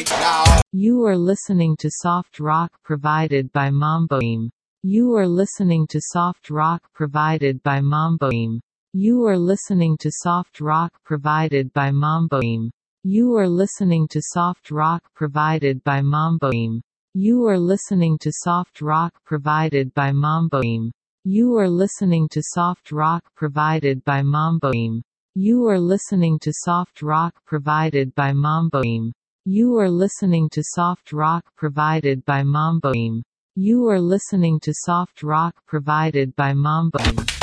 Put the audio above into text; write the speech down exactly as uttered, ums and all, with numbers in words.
right now. You are listening to soft rock provided by Mamboim. You are listening to soft rock provided by Mamboim. You are listening to soft rock provided by Mamboim. You are listening to soft rock provided by Mamboim. You are listening to soft rock provided by Mamboim. You are listening to soft rock provided by Mamboim. You are listening to soft rock provided by Mamboim. You are listening to soft rock provided by Mamboim. You are listening to soft rock provided by Mamboim.